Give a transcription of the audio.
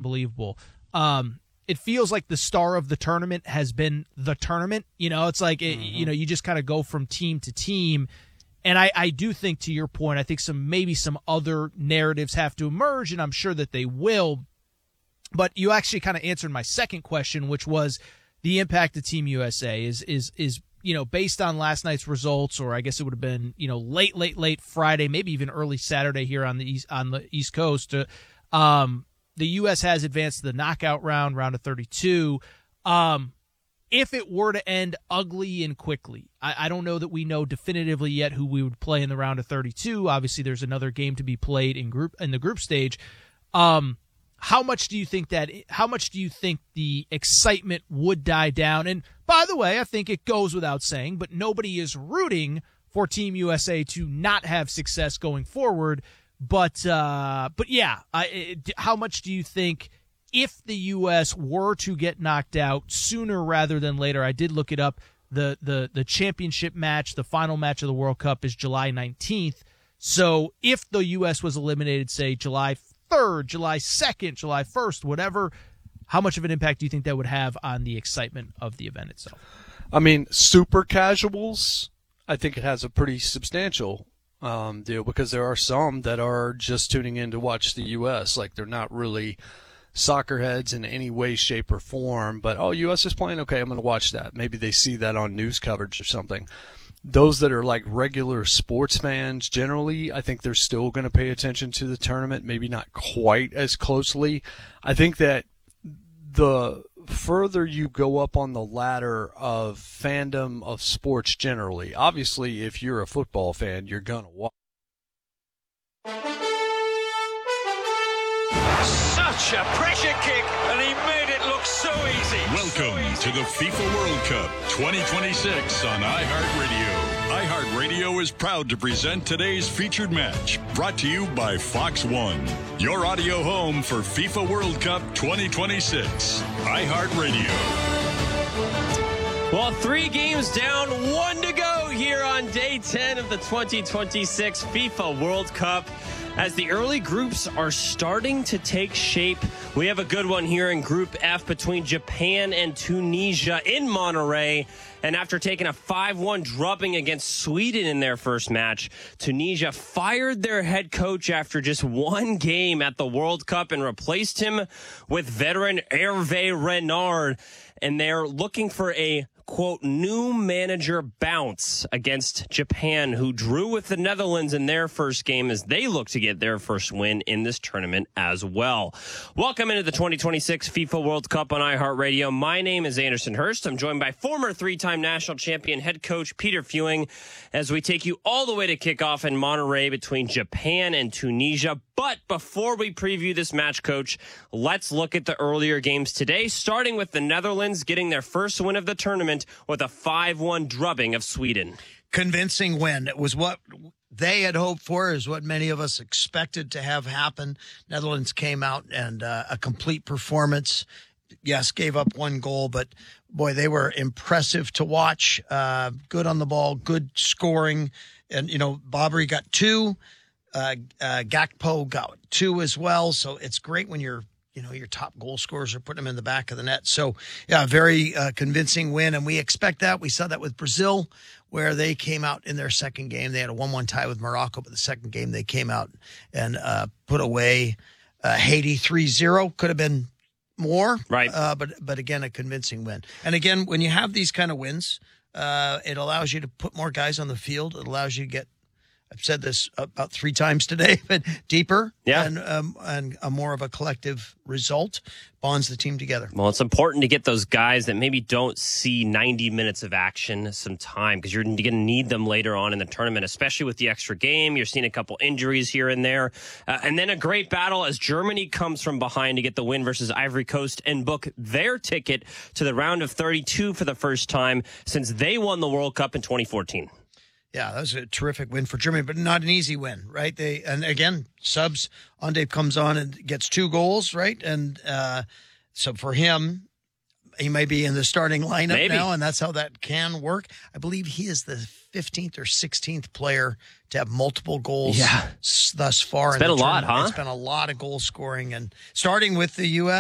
unbelievable. It feels like the star of the tournament has been the tournament. It's like, you just kind of go from team to team. And I do think, to your point, I think maybe some other narratives have to emerge, and I'm sure that they will. But you actually kind of answered my second question, which was the impact of Team USA is based on last night's results, or I guess it would have been, late Friday, maybe even early Saturday here on the East Coast. The U.S. has advanced to the knockout round of 32. If it were to end ugly and quickly, I don't know that we know definitively yet who we would play in the round of 32. Obviously, there's another game to be played in the group stage. How much do you think the excitement would die down? And by the way, I think it goes without saying, but nobody is rooting for Team USA to not have success going forward. But yeah, how much do you think, if the U.S. were to get knocked out sooner rather than later? I did look it up. The championship match, the final match of the World Cup, is July 19th. So if the U.S. was eliminated, say, July 3rd, July 2nd, July 1st, whatever, how much of an impact do you think that would have on the excitement of the event itself? I mean, super casuals, I think it has a pretty substantial deal, because there are some that are just tuning in to watch the U.S. Like, they're not really soccer heads in any way, shape, or form, but, U.S. is playing, okay, I'm going to watch that. Maybe they see that on news coverage or something. Those that are like regular sports fans, generally, I think they're still going to pay attention to the tournament, maybe not quite as closely. I think that the further you go up on the ladder of fandom of sports generally, obviously, if you're a football fan, you're going to watch. Such a pressure kick, and he made it look so easy. Welcome to the FIFA World Cup 2026 on iHeartRadio. iHeartRadio is proud to present today's featured match, brought to you by Fox One, your audio home for FIFA World Cup 2026. iHeartRadio. Well, 3 games down, 1 to go here on day 10 of the 2026 FIFA World Cup. As the early groups are starting to take shape, we have a good one here in Group F between Japan and Tunisia in Monterrey. And after taking a 5-1 drubbing against Sweden in their first match, Tunisia fired their head coach after just 1 game at the World Cup and replaced him with veteran Hervé Renard. And they're looking for a, quote, new manager bounce against Japan, who drew with the Netherlands in their first game as they look to get their first win in this tournament as well. Welcome into the 2026 FIFA World Cup on iHeartRadio. My name is Anderson Hurst. I'm joined by former 3-time national champion head coach Peter Fewing as we take you all the way to kickoff in Monterrey between Japan and Tunisia. But before we preview this match, Coach, let's look at the earlier games today, starting with the Netherlands getting their first win of the tournament with a 5-1 drubbing of Sweden. Convincing win. It was what they had hoped for, is what many of us expected to have happen. Netherlands came out and a complete performance. Yes, gave up 1 goal, but boy, they were impressive to watch. Good on the ball, good scoring. And, Bobry got 2. Gakpo got 2 as well. So it's great when your top goal scorers are putting them in the back of the net. So, yeah, very convincing win. And we expect that. We saw that with Brazil, where they came out in their second game. They had a 1-1 tie with Morocco, but the second game they came out and put away Haiti 3-0. Could have been more. Right. But again, a convincing win. And again, when you have these kind of wins, it allows you to put more guys on the field. It allows you to get, I've said this about 3 times today, but deeper and a more of a collective result bonds the team together. Well, it's important to get those guys that maybe don't see 90 minutes of action some time, because you're going to need them later on in the tournament, especially with the extra game. You're seeing a couple injuries here and there. And then a great battle as Germany comes from behind to get the win versus Ivory Coast and book their ticket to the round of 32 for the first time since they won the World Cup in 2014. Yeah, that was a terrific win for Germany, but not an easy win, right? And again, subs, Ande comes on and gets 2 goals, right? And so for him, he may be in the starting lineup now, and that's how that can work. I believe he is the 15th or 16th player to have multiple goals thus far. It's been a lot, huh? It's been a lot of goal scoring, and starting with the U.S.